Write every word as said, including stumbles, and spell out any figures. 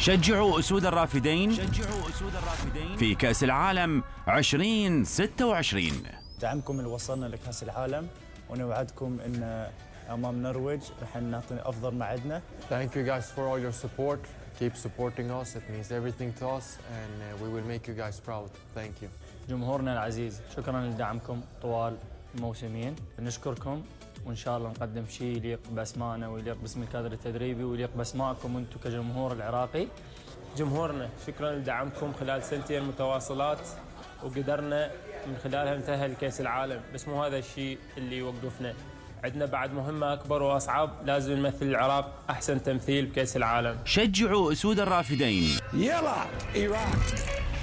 شجعوا أسود الرافدين شجعوا أسود الرافدين في كأس العالم ألفين وستة وعشرين. دعمكم اللي وصلنا لكأس العالم، ونوعدكم ان امام النرويج رح نعطي افضل ما عندنا. Thank you guys for all your support. Keep supporting us. It means everything to us and uh, we will make you guys proud. Thank you. جمهورنا العزيز، شكرا لدعمكم طوال الموسمين. نشكركم وان شاء الله نقدم شيء يليق باسمائنا ويليق باسم الكادر التدريبي ويليق باسمائكم انتم كجمهور العراقي. جمهورنا شكرا لدعمكم خلال سنتين متواصلات، وقدرنا من خلالها نتأهل لكأس العالم، بس مو هذا الشيء اللي يوقفنا. عندنا بعد مهمة أكبر وأصعب، لازم نمثل العراق أحسن تمثيل بكأس العالم. شجعوا أسود الرافدين. يلا عراق.